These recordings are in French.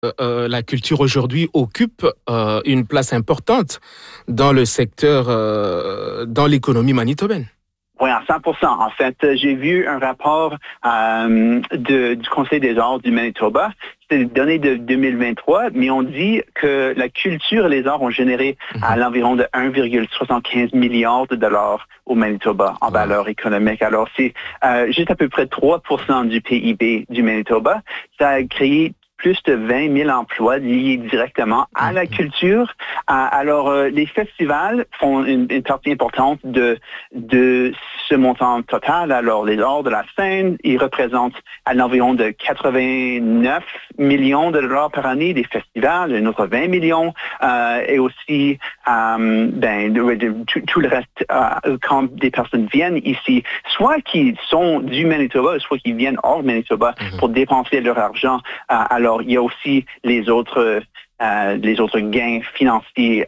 la culture aujourd'hui occupe une place importante dans le secteur, dans l'économie manitobaine. Oui, à 100%. En fait, j'ai vu un rapport du Conseil des arts du Manitoba. C'était des données de 2023, mais on dit que la culture et les arts ont généré à l'environ de 1,75 milliard de dollars au Manitoba en valeur économique. Alors, c'est juste à peu près 3% du PIB du Manitoba. Ça a créé plus de 20 000 emplois liés directement à la culture. Alors, les festivals font une partie importante de ce montant total. Alors, les arts de la scène, ils représentent à l'environ de 89 millions de dollars par année des festivals, un autre 20 millions, et aussi tout le reste, quand des personnes viennent ici, soit qui sont du Manitoba, soit qui viennent hors Manitoba pour dépenser leur argent. Alors, il y a aussi les autres gains financiers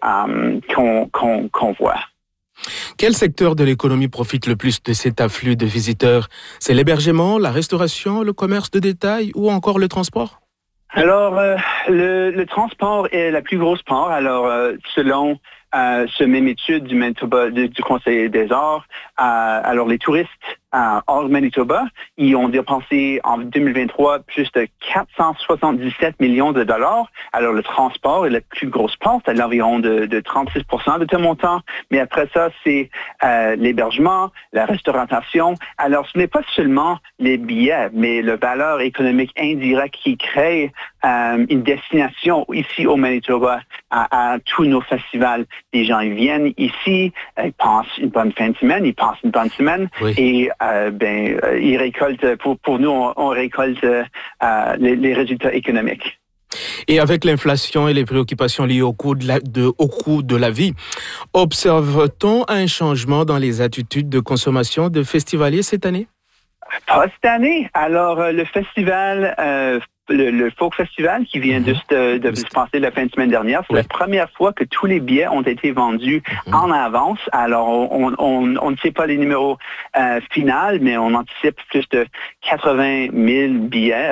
qu'on voit. Quel secteur de l'économie profite le plus de cet afflux de visiteurs? C'est l'hébergement, la restauration, le commerce de détail ou encore le transport? Alors, le transport est la plus grosse part. Alors, selon ce même étude du Manitoba, du Conseil des arts, alors les touristes hors Manitoba, ils ont dépensé en 2023 plus de 477 millions de dollars. Alors, le transport est la plus grosse part, à l'environ de 36% de ce montant. Mais après ça, c'est l'hébergement, la restauration. Alors, ce n'est pas seulement les billets, mais la valeur économique indirecte qui crée une destination ici au Manitoba à tous nos festivals. Les gens ils viennent ici, ils passent une bonne fin de semaine, ils passent une bonne semaine et ils récoltent, pour nous, on récolte les résultats économiques. Et avec l'inflation et les préoccupations liées au coût de la vie, observe-t-on un changement dans les attitudes de consommation de festivaliers cette année? Pas cette année. Alors, le festival... Le Folk Festival qui vient de se passer la fin de semaine dernière, c'est la première fois que tous les billets ont été vendus en avance. Alors, on ne sait pas les numéros finaux, mais on anticipe plus de 80 000 billets,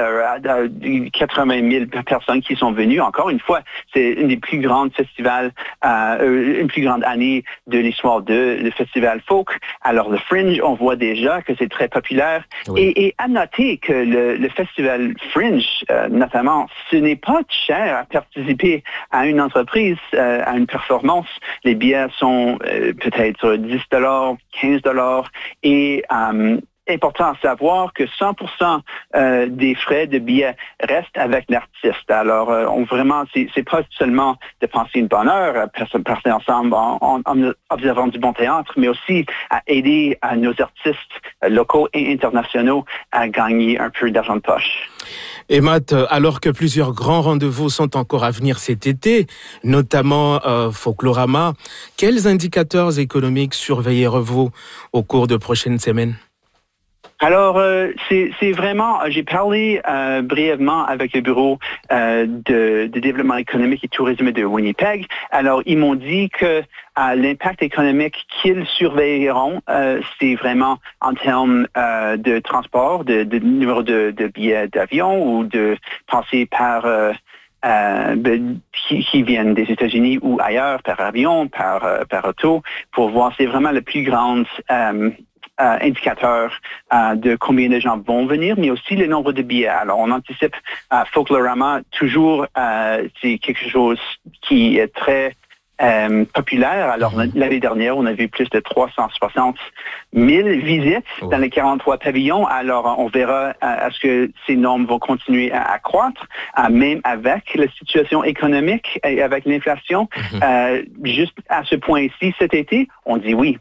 80 000 personnes qui sont venues. Encore une fois, c'est une des plus grandes festivals, une plus grande année de l'histoire le festival folk. Alors, le Fringe, on voit déjà que c'est très populaire. Et à noter que le festival Fringe, notamment, ce n'est pas cher à participer à une entreprise, à une performance. Les billets sont peut-être 10 $, 15 $ et important à savoir que 100% des frais de billets restent avec l'artiste. Alors, vraiment, c'est pas seulement de passer une bonne heure, passer ensemble en observant du bon théâtre, mais aussi à aider nos artistes locaux et internationaux à gagner un peu d'argent de poche. Et Matt, alors que plusieurs grands rendez-vous sont encore à venir cet été, notamment Folklorama, quels indicateurs économiques surveillerez-vous au cours de prochaines semaines? Alors, c'est vraiment, j'ai parlé brièvement avec le bureau de développement économique et tourisme de Winnipeg. Alors, ils m'ont dit que l'impact économique qu'ils surveilleront, c'est vraiment en termes de transport, de numéro de billets d'avion ou de passer par qui viennent des États-Unis ou ailleurs, par avion, par auto, pour voir, c'est vraiment le plus grand indicateur de combien de gens vont venir, mais aussi le nombre de billets. Alors, on anticipe Folklorama, toujours, c'est quelque chose qui est très populaire. Alors, l'année dernière, on a vu plus de 360 000 visites dans les 43 pavillons. Alors, on verra est-ce que ces nombres vont continuer à croître, même avec la situation économique et avec l'inflation. Juste à ce point-ci, cet été, on dit oui.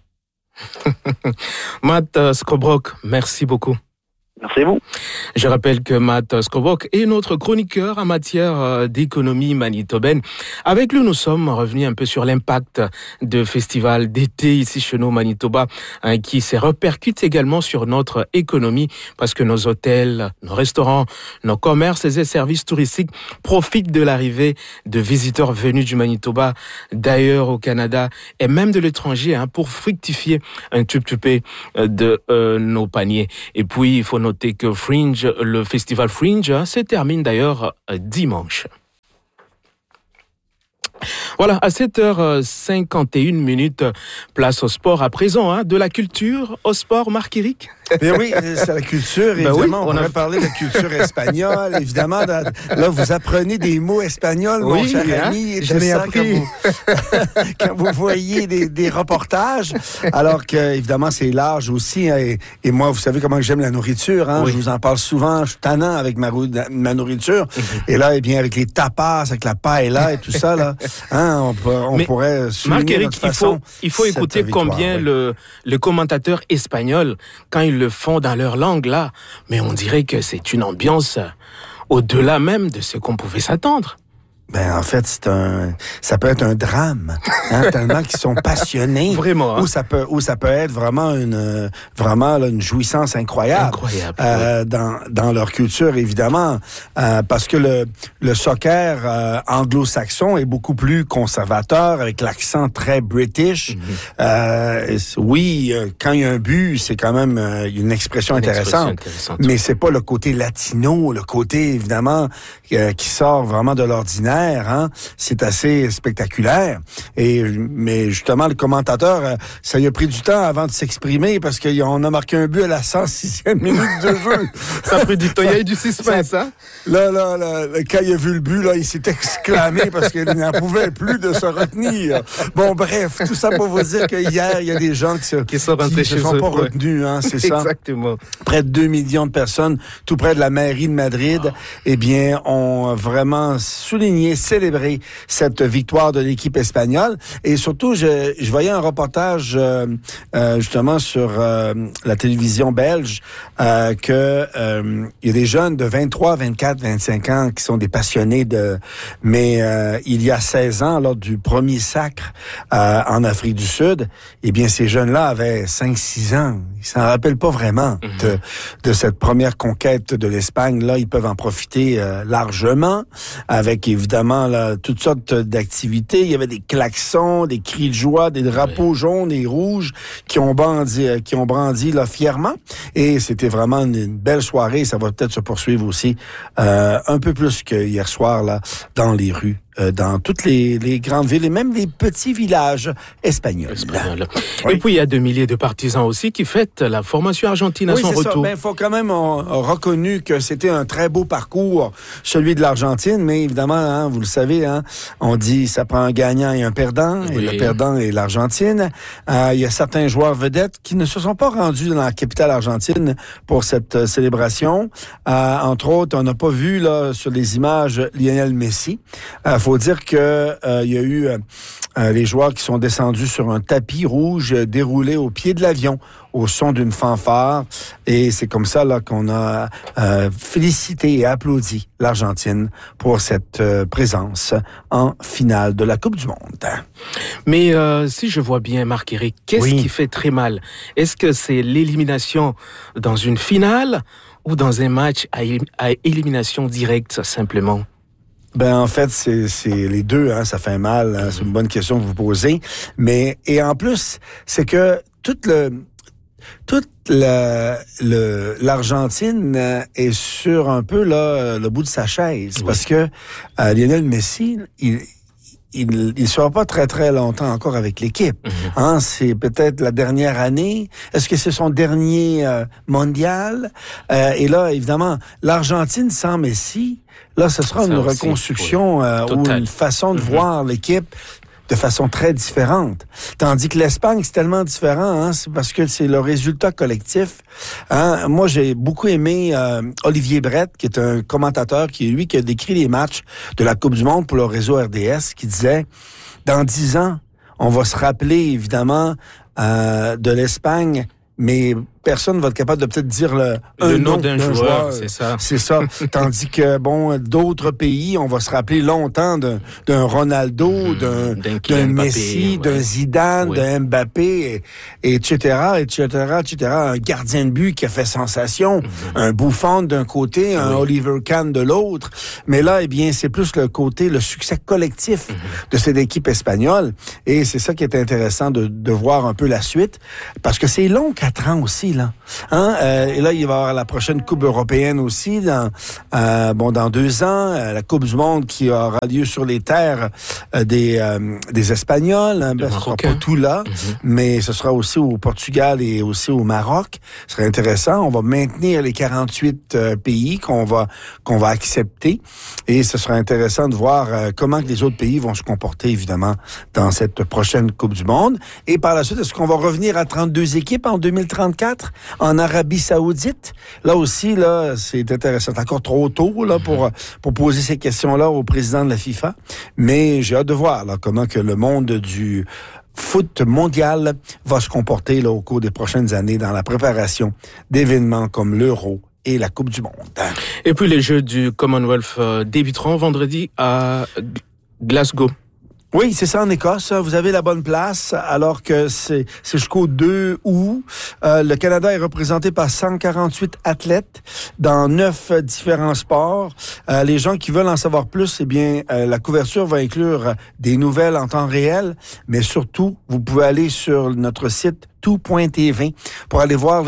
Matt Scarbrook, merci beaucoup. Merci à vous. Je rappelle que Matt Scarbrook est notre chroniqueur en matière d'économie manitobaine. Avec lui, nous sommes revenus un peu sur l'impact de festivals d'été ici chez nous au Manitoba, qui se répercute également sur notre économie parce que nos hôtels, nos restaurants, nos commerces et services touristiques profitent de l'arrivée de visiteurs venus du Manitoba, d'ailleurs au Canada et même de l'étranger pour fructifier un tout petit peu de nos paniers. Et puis, il faut noter que Fringe, le festival Fringe, se termine d'ailleurs dimanche. Voilà, à 7h51, place au sport à présent, hein, de la culture au sport, Marc-Éric. Mais oui, c'est la culture, évidemment. On pourrait parler de la culture espagnole, évidemment. Là, vous apprenez des mots espagnols, mon cher ami. Et je l'ai appris. Quand vous voyez des reportages, alors que, évidemment, c'est large aussi. Hein, et moi, vous savez comment j'aime la nourriture. Hein, je vous en parle souvent. Je suis tannant avec ma nourriture. Et là, eh bien, avec les tapas, avec la paella et tout ça, là, hein, on pourrait souligner notre façon. Il faut écouter combien le commentateur espagnol, quand ils le font dans leur langue, là, mais on dirait que c'est une ambiance au-delà même de ce qu'on pouvait s'attendre. Ben, en fait, ça peut être un drame, hein, tellement qu'ils sont passionnés. Vraiment. Hein? Ou ça peut être vraiment une jouissance incroyable. Dans leur culture, évidemment, parce que le soccer anglo-saxon est beaucoup plus conservateur, avec l'accent très british. Oui, quand il y a un but, c'est quand même une expression intéressante. Mais c'est pas le côté latino, le côté, évidemment, qui sort vraiment de l'ordinaire. Hein? C'est assez spectaculaire. Mais justement, le commentateur, ça lui a pris du temps avant de s'exprimer parce qu'on a marqué un but à la 106e minute de jeu. Ça a pris du temps. Il y a eu du suspense, hein? Là, quand il a vu le but, là, il s'est exclamé parce qu'il n'en pouvait plus de se retenir. Bon, bref, tout ça pour vous dire qu'hier, il y a des gens qui sont rentrés chez eux. Pas retenus, hein, c'est ça? Exactement. Près de 2 millions de personnes, tout près de la mairie de Madrid, eh bien, ont vraiment souligné, célébré cette victoire de l'équipe espagnole. Et surtout, je voyais un reportage justement sur la télévision belge que il y a des jeunes de 23, 24, 25 ans qui sont des passionnés mais il y a 16 ans, lors du premier sacre en Afrique du Sud, eh bien, ces jeunes-là avaient 5-6 ans. Ils s'en rappellent pas vraiment de cette première conquête de l'Espagne. Là, ils peuvent en profiter largement, avec évidemment toutes sortes d'activités. Il y avait des klaxons, des cris de joie, des drapeaux jaunes et rouges qui ont brandi là, fièrement. Et c'était vraiment une belle soirée. Ça va peut-être se poursuivre aussi un peu plus que hier soir là dans les rues. Dans toutes les grandes villes et même les petits villages espagnols. Oui. Et puis, il y a 2 milliers de partisans aussi qui fêtent la formation argentine à son retour. Il faut quand même reconnu que c'était un très beau parcours, celui de l'Argentine, mais évidemment, hein, vous le savez, hein, on dit ça prend un gagnant et un perdant, et le perdant est l'Argentine. Il y a certains joueurs vedettes qui ne se sont pas rendus dans la capitale argentine pour cette célébration. Entre autres, on n'a pas vu là sur les images Lionel Messi. Faut dire que il y a eu les joueurs qui sont descendus sur un tapis rouge déroulé au pied de l'avion au son d'une fanfare, et c'est comme ça là qu'on a félicité et applaudi l'Argentine pour cette présence en finale de la Coupe du Monde. Mais si je vois bien, Marc-Éric, qu'est-ce qui fait très mal? Est-ce que c'est l'élimination dans une finale ou dans un match à élimination directe simplement? Ben en fait c'est les deux, hein, ça fait mal, hein, c'est une bonne question que vous posez, mais et en plus c'est que toute l'Argentine est sur un peu là le bout de sa chaise, parce que Lionel Messi il sera pas très très longtemps encore avec l'équipe. Hein, c'est peut-être la dernière année. Est-ce que c'est son dernier mondial? Et là, évidemment, l'Argentine sans Messi, là, ce sera une reconstruction ou une façon de voir l'équipe de façon très différente. Tandis que l'Espagne, c'est tellement différent, hein, c'est parce que c'est le résultat collectif. Hein. Moi, j'ai beaucoup aimé Olivier Brett, qui est un commentateur, qui a décrit les matchs de la Coupe du Monde pour le réseau RDS, qui disait, dans 10 ans, on va se rappeler, évidemment, de l'Espagne, mais personne va être capable de peut-être dire le nom d'un joueur. C'est ça. Tandis que, bon, d'autres pays, on va se rappeler longtemps d'un Ronaldo, d'un Messi, d'un Zidane, d'un Mbappé, etc. Un gardien de but qui a fait sensation, un Buffon d'un côté, un Oliver Kahn de l'autre. Mais là, eh bien, c'est plus le succès collectif de cette équipe espagnole. Et c'est ça qui est intéressant de voir un peu la suite. Parce que c'est long, 4 ans aussi. série, là. Et là, il va y avoir la prochaine Coupe européenne aussi dans 2 ans. La Coupe du monde qui aura lieu sur les terres des Espagnols. Ce ne sera pas tout là, mais ce sera aussi au Portugal et aussi au Maroc. Ce serait intéressant. On va maintenir les 48 pays qu'on va accepter. Et ce sera intéressant de voir comment que les autres pays vont se comporter, évidemment, dans cette prochaine Coupe du monde. Et par la suite, est-ce qu'on va revenir à 32 équipes en 2034 en Arabie Saoudite? Là aussi, là, c'est intéressant. C'est encore trop tôt là pour poser ces questions-là au président de la FIFA. Mais j'ai hâte de voir là, comment que le monde du foot mondial va se comporter là, au cours des prochaines années dans la préparation d'événements comme l'Euro et la Coupe du monde. Et puis les Jeux du Commonwealth débuteront vendredi à Glasgow. Oui, c'est ça en Écosse. Vous avez la bonne place, alors que c'est jusqu'au 2 août. Le Canada est représenté par 148 athlètes dans 9 différents sports. Les gens qui veulent en savoir plus, eh bien, la couverture va inclure des nouvelles en temps réel, mais surtout, vous pouvez aller sur notre site tout.tv pour aller voir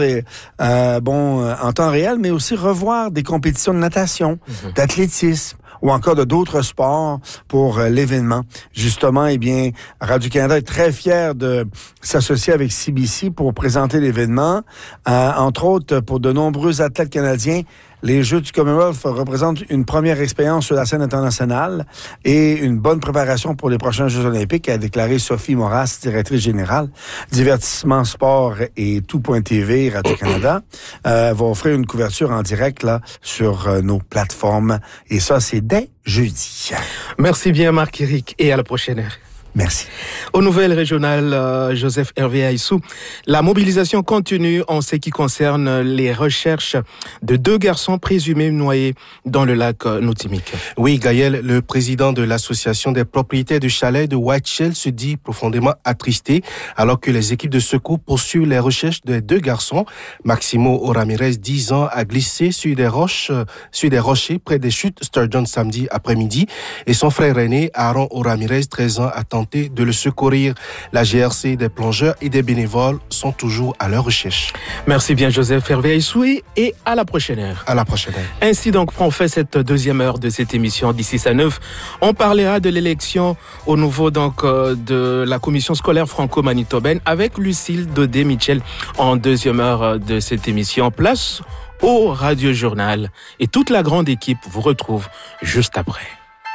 en temps réel, mais aussi revoir des compétitions de natation, d'athlétisme, ou encore d'autres sports pour l'événement. Justement, eh bien, Radio-Canada est très fier de s'associer avec CBC pour présenter l'événement. Entre autres, pour de nombreux athlètes canadiens, les Jeux du Commonwealth représentent une première expérience sur la scène internationale et une bonne préparation pour les prochains Jeux olympiques, a déclaré Sophie Moras, directrice générale. Divertissement, sport et tout.tv, Radio-Canada, va offrir une couverture en direct là sur nos plateformes. Et ça, c'est dès jeudi. Merci bien, Marc-Éric, et à la prochaine heure. Merci. Aux nouvelles régionales, Joseph Hervé Aïssou, la mobilisation continue en ce qui concerne les recherches de 2 garçons présumés noyés dans le lac Noutimic. Oui, Gaël, le président de l'association des propriétaires de chalets de Whiteshell se dit profondément attristé alors que les équipes de secours poursuivent les recherches des 2 garçons. Maximo Ramirez, 10 ans, a glissé sur des rochers près des chutes Sturgeon samedi après-midi et son frère aîné, Aaron Ramirez, 13 ans, a tenté de le secourir. La GRC, des plongeurs et des bénévoles sont toujours à leur recherche. Merci bien, Joseph Hervé Aïssou, et à la prochaine heure. À la prochaine heure. Ainsi donc prend fait cette deuxième heure de cette émission d'ici à 9. On parlera de l'élection au niveau de la commission scolaire franco-manitobaine avec Lucille Daudet-Michel en deuxième heure de cette émission. Place au Radio Journal et toute la grande équipe vous retrouve juste après.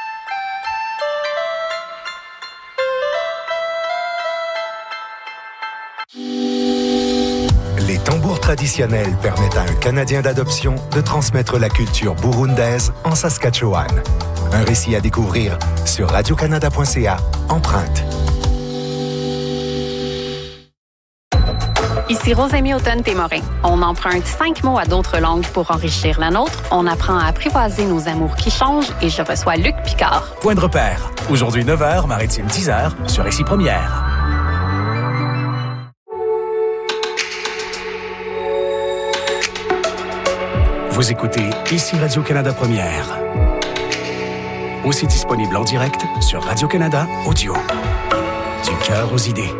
Les tambours traditionnels permettent à un Canadien d'adoption de transmettre la culture burundaise en Saskatchewan. Un récit à découvrir sur radiocanada.ca, empreinte. Ici Rosémie Automne-Témorin. On emprunte 5 mots à d'autres langues pour enrichir la nôtre. On apprend à apprivoiser nos amours qui changent et je reçois Luc Picard. Point de repère. Aujourd'hui 9h, Maritime 10h, sur Ici Première. Vous écoutez Ici Radio-Canada Première. Aussi disponible en direct sur Radio-Canada Audio. Du cœur aux idées.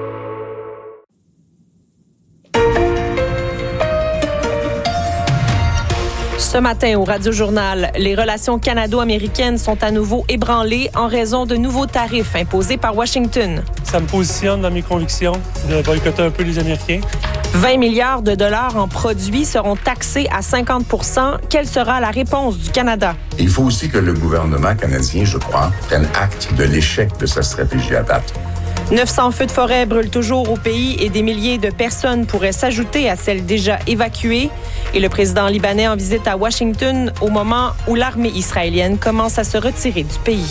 Ce matin, au Radio-Journal, les relations canado-américaines sont à nouveau ébranlées en raison de nouveaux tarifs imposés par Washington. Ça me positionne dans mes convictions de boycotter un peu les Américains. 20 milliards de dollars en produits seront taxés à 50 %. Quelle sera la réponse du Canada? Il faut aussi que le gouvernement canadien, je crois, prenne acte de l'échec de sa stratégie à date. 900 feux de forêt brûlent toujours au pays et des milliers de personnes pourraient s'ajouter à celles déjà évacuées. Et le président libanais en visite à Washington au moment où l'armée israélienne commence à se retirer du pays.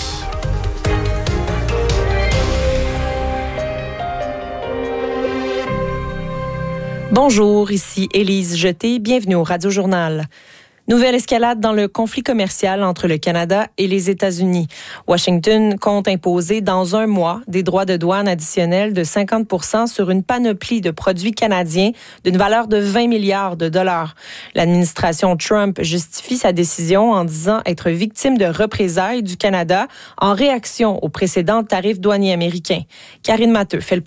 Bonjour, ici Élise Jeté. Bienvenue au Radio-Journal. Nouvelle escalade dans le conflit commercial entre le Canada et les États-Unis. Washington compte imposer dans 1 mois des droits de douane additionnels de 50 % sur une panoplie de produits canadiens d'une valeur de 20 milliards de dollars. L'administration Trump justifie sa décision en disant être victime de représailles du Canada en réaction aux précédents tarifs douaniers américains. Karine Matteux fait le point.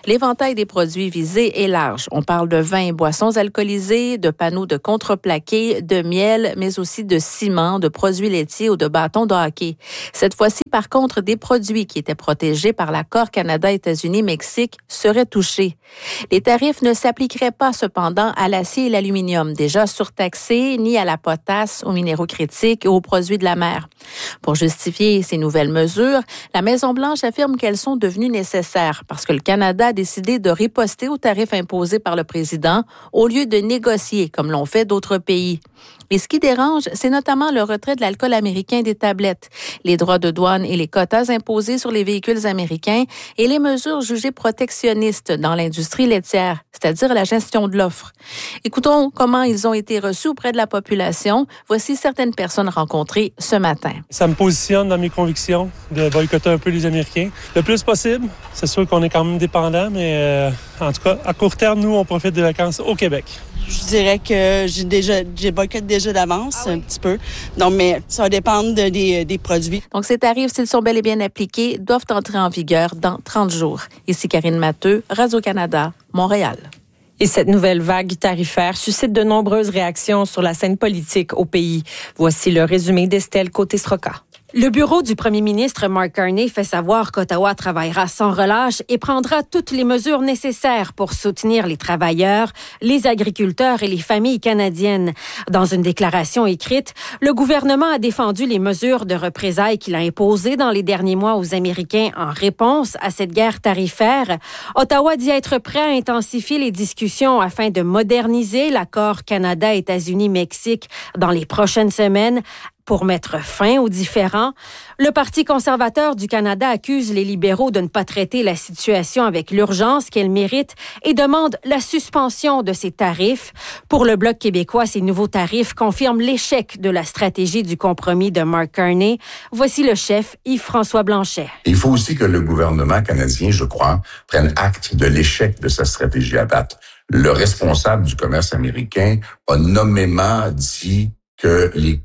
L'éventail des produits visés est large. On parle de vins et boissons alcoolisés, de panneaux de contreplaqué, de miel, mais aussi de ciment, de produits laitiers ou de bâtons de hockey. Cette fois-ci, par contre, des produits qui étaient protégés par l'accord Canada-États-Unis-Mexique seraient touchés. Les tarifs ne s'appliqueraient pas cependant à l'acier et l'aluminium, déjà surtaxés, ni à la potasse, aux minéraux critiques et aux produits de la mer. Pour justifier ces nouvelles mesures, la Maison-Blanche affirme qu'elles sont devenues nécessaires parce que le Canada a décidé de riposter aux tarifs imposés par le président au lieu de négocier comme l'ont fait d'autres pays. Et ce qui dérange, c'est notamment le retrait de l'alcool américain des tablettes, les droits de douane et les quotas imposés sur les véhicules américains et les mesures jugées protectionnistes dans l'industrie laitière, c'est-à-dire la gestion de l'offre. Écoutons comment ils ont été reçus auprès de la population. Voici certaines personnes rencontrées ce matin. Ça me positionne dans mes convictions de boycotter un peu les Américains. Le plus possible. C'est sûr qu'on est quand même dépendant, mais en tout cas, à court terme, nous, on profite des vacances au Québec. Je dirais que j'ai boycotté déjà d'avance un petit peu. Donc, mais ça va dépendre des produits. Donc, ces tarifs, s'ils sont bel et bien appliqués, doivent entrer en vigueur dans 30 jours. Ici Karine Matteux, Radio-Canada, Montréal. Et cette nouvelle vague tarifaire suscite de nombreuses réactions sur la scène politique au pays. Voici le résumé d'Estelle Côté-Sroka. Le bureau du premier ministre Mark Carney fait savoir qu'Ottawa travaillera sans relâche et prendra toutes les mesures nécessaires pour soutenir les travailleurs, les agriculteurs et les familles canadiennes. Dans une déclaration écrite, le gouvernement a défendu les mesures de représailles qu'il a imposées dans les derniers mois aux Américains en réponse à cette guerre tarifaire. Ottawa dit être prêt à intensifier les discussions afin de moderniser l'accord Canada-États-Unis-Mexique dans les prochaines semaines. Pour mettre fin aux différends, le Parti conservateur du Canada accuse les libéraux de ne pas traiter la situation avec l'urgence qu'elle mérite et demande la suspension de ces tarifs. Pour le Bloc québécois, ces nouveaux tarifs confirment l'échec de la stratégie du compromis de Mark Carney. Voici le chef Yves-François Blanchet. Il faut aussi que le gouvernement canadien, je crois, prenne acte de l'échec de sa stratégie à date. Le responsable du commerce américain a nommément dit que les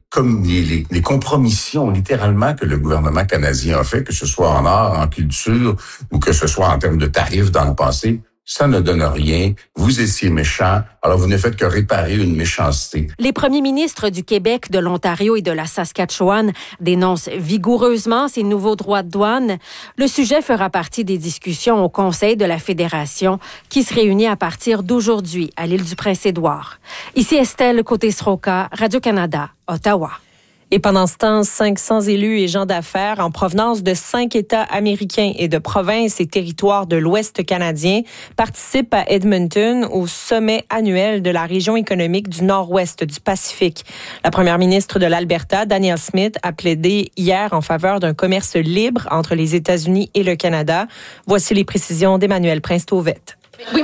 compromissions, littéralement, que le gouvernement canadien a fait, que ce soit en art, en culture, ou que ce soit en termes de tarifs dans le passé, ça ne donne rien. Vous étiez méchants, alors vous ne faites que réparer une méchanceté. Les premiers ministres du Québec, de l'Ontario et de la Saskatchewan dénoncent vigoureusement ces nouveaux droits de douane. Le sujet fera partie des discussions au Conseil de la Fédération qui se réunit à partir d'aujourd'hui à l'île du Prince-Édouard. Ici Estelle Côté-Sroka, Radio-Canada, Ottawa. Et pendant ce temps, 500 élus et gens d'affaires en provenance de 5 États américains et de provinces et territoires de l'Ouest canadien participent à Edmonton au sommet annuel de la région économique du Nord-Ouest du Pacifique. La première ministre de l'Alberta, Danielle Smith, a plaidé hier en faveur d'un commerce libre entre les États-Unis et le Canada. Voici les précisions d'Emmanuel Prince-Tauvette.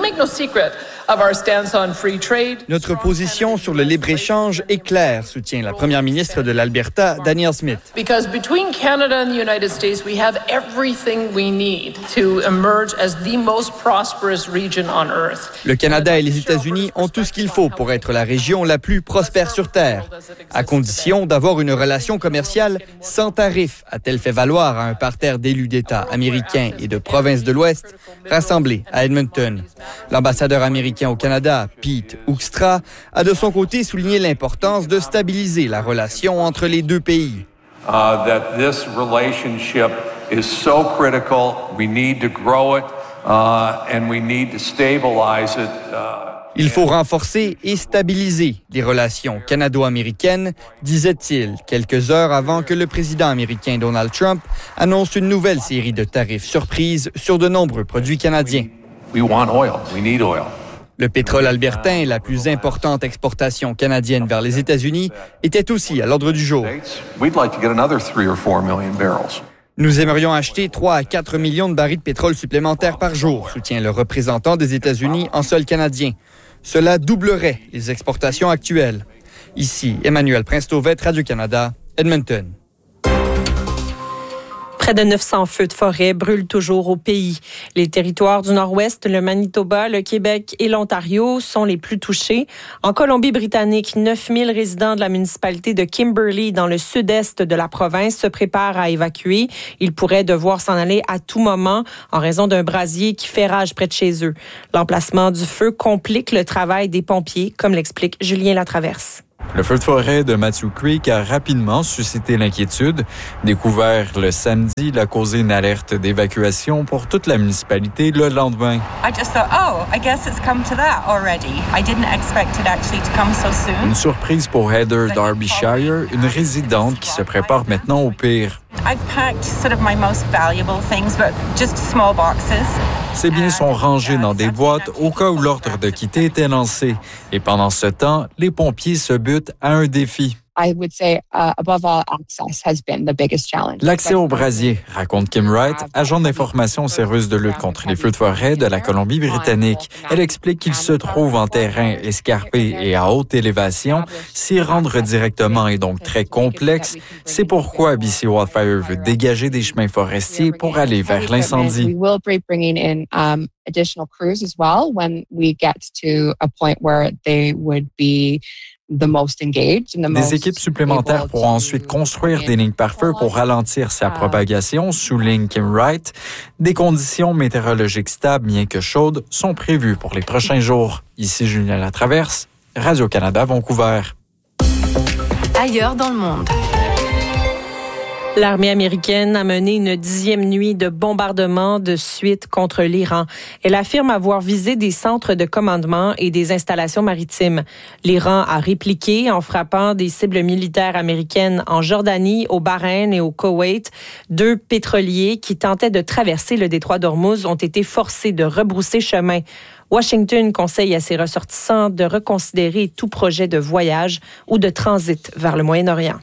Notre position sur le libre-échange est claire, soutient la première ministre de l'Alberta, Danielle Smith. Because between Canada and the United States, we have everything we need to emerge as the most prosperous region on Earth. Le Canada et les États-Unis ont tout ce qu'il faut pour être la région la plus prospère sur Terre, à condition d'avoir une relation commerciale sans tarifs, a-t-elle fait valoir à un parterre d'élus d'États américains et de provinces de l'Ouest rassemblés à Edmonton. L'ambassadeur américain au Canada, Pete Hoekstra, a de son côté souligné l'importance de stabiliser la relation entre les deux pays. That this relationship is so critical. We need to grow it and we need to stabilize it. Il faut renforcer et stabiliser les relations canado-américaines, disait-il, quelques heures avant que le président américain Donald Trump annonce une nouvelle série de tarifs surprises sur de nombreux produits canadiens. We want oil. We need oil. Le pétrole albertain, la plus importante exportation canadienne vers les États-Unis, était aussi à l'ordre du jour. We'd like to get another 3 or 4 million barrels. Nous aimerions acheter 3 à 4 millions de barils de pétrole supplémentaires par jour, soutient le représentant des États-Unis en sol canadien. Cela doublerait les exportations actuelles. Ici, Emmanuel Prince-Tauvette, Radio-Canada, Edmonton. Près de 900 feux de forêt brûlent toujours au pays. Les territoires du Nord-Ouest, le Manitoba, le Québec et l'Ontario sont les plus touchés. En Colombie-Britannique, 9000 résidents de la municipalité de Kimberley, dans le sud-est de la province, se préparent à évacuer. Ils pourraient devoir s'en aller à tout moment en raison d'un brasier qui fait rage près de chez eux. L'emplacement du feu complique le travail des pompiers, comme l'explique Julien Latraverse. Le feu de forêt de Matthew Creek a rapidement suscité l'inquiétude. Découvert le samedi, il a causé une alerte d'évacuation pour toute la municipalité le lendemain. Une surprise pour Heather Derbyshire, une résidente qui se prépare maintenant au pire. Ses biens sont rangés dans des boîtes au cas où l'ordre de quitter était lancé. Et pendant ce temps, les pompiers se butent à un défi. L'accès au brasier, raconte Kim Wright, agent d'information au service de lutte contre les feux de forêt de la Colombie-Britannique. Elle explique qu'il se trouve en terrain escarpé et à haute élévation. S'y rendre directement est donc très complexe. C'est pourquoi BC Wildfire veut dégager des chemins forestiers pour aller vers l'incendie. Des équipes supplémentaires pourront ensuite construire des lignes pare-feu pour ralentir sa propagation, souligne Kim Wright. Des conditions météorologiques stables, bien que chaudes, sont prévues pour les prochains jours. Ici Julien Latraverse, Radio-Canada, Vancouver. Ailleurs dans le monde. L'armée américaine a mené une 10e nuit de bombardement de suite contre l'Iran. Elle affirme avoir visé des centres de commandement et des installations maritimes. L'Iran a répliqué en frappant des cibles militaires américaines en Jordanie, au Bahreïn et au Koweït. 2 pétroliers qui tentaient de traverser le détroit d'Ormuz ont été forcés de rebrousser chemin. Washington conseille à ses ressortissants de reconsidérer tout projet de voyage ou de transit vers le Moyen-Orient.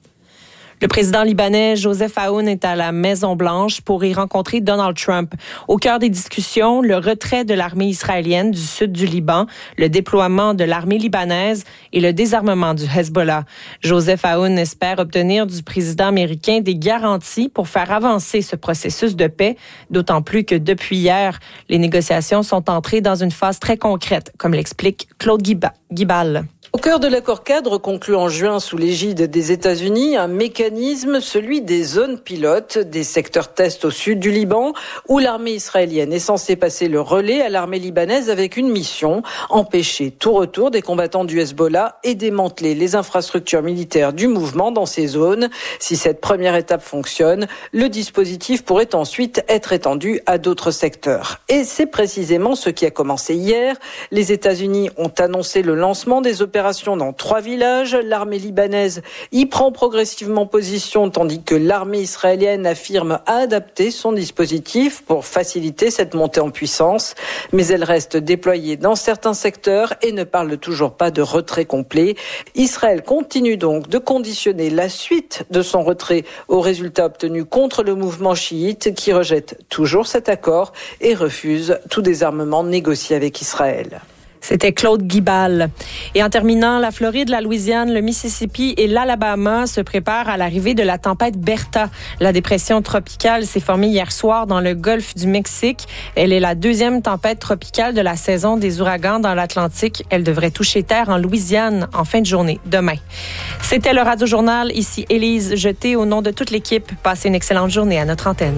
Le président libanais Joseph Aoun est à la Maison-Blanche pour y rencontrer Donald Trump. Au cœur des discussions, le retrait de l'armée israélienne du sud du Liban, le déploiement de l'armée libanaise et le désarmement du Hezbollah. Joseph Aoun espère obtenir du président américain des garanties pour faire avancer ce processus de paix, d'autant plus que depuis hier, les négociations sont entrées dans une phase très concrète, comme l'explique Claude Guibal. Au cœur de l'accord cadre conclu en juin sous l'égide des États-Unis, un mécanisme, celui des zones pilotes, des secteurs tests au sud du Liban, où l'armée israélienne est censée passer le relais à l'armée libanaise avec une mission, empêcher tout retour des combattants du Hezbollah et démanteler les infrastructures militaires du mouvement dans ces zones. Si cette première étape fonctionne, le dispositif pourrait ensuite être étendu à d'autres secteurs. Et c'est précisément ce qui a commencé hier. Les États-Unis ont annoncé le lancement des opérations dans 3 villages. L'armée libanaise y prend progressivement position, tandis que l'armée israélienne affirme adapter son dispositif pour faciliter cette montée en puissance. Mais elle reste déployée dans certains secteurs et ne parle toujours pas de retrait complet. Israël continue donc de conditionner la suite de son retrait aux résultats obtenus contre le mouvement chiite qui rejette toujours cet accord et refuse tout désarmement négocié avec Israël. C'était Claude Guibal. Et en terminant, la Floride, la Louisiane, le Mississippi et l'Alabama se préparent à l'arrivée de la tempête Bertha. La dépression tropicale s'est formée hier soir dans le golfe du Mexique. Elle est la 2e tempête tropicale de la saison des ouragans dans l'Atlantique. Elle devrait toucher terre en Louisiane en fin de journée, demain. C'était le Radio Journal. Ici Élise Jeté au nom de toute l'équipe. Passez une excellente journée à notre antenne.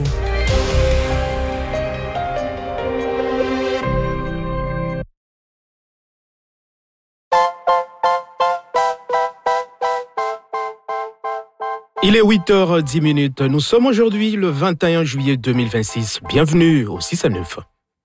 Il est 8h10. Nous sommes aujourd'hui le 21 juillet 2026. Bienvenue au 6 à 9.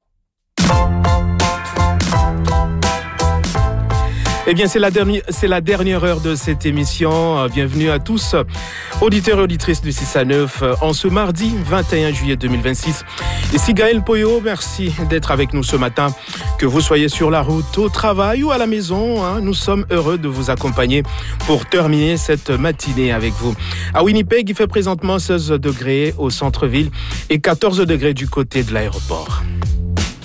Eh bien, c'est la dernière heure de cette émission. Bienvenue à tous, auditeurs et auditrices du 6 à 9, en ce mardi 21 juillet 2026. Ici Gaël Poyo, merci d'être avec nous ce matin. Que vous soyez sur la route, au travail ou à la maison, nous sommes heureux de vous accompagner pour terminer cette matinée avec vous. À Winnipeg, il fait présentement 16 degrés au centre-ville et 14 degrés du côté de l'aéroport.